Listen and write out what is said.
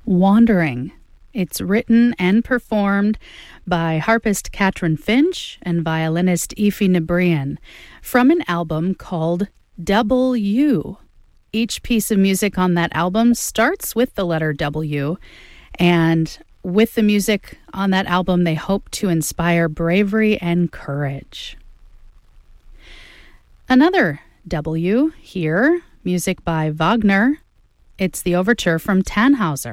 Wandering. It's written and performed by harpist Katrin Finch and violinist Aoife Nabrian from an album called W. Each piece of music on that album starts with the letter W, and with the music on that album, they hope to inspire bravery and courage. Another W here, music by Wagner. It's the overture from Tannhauser.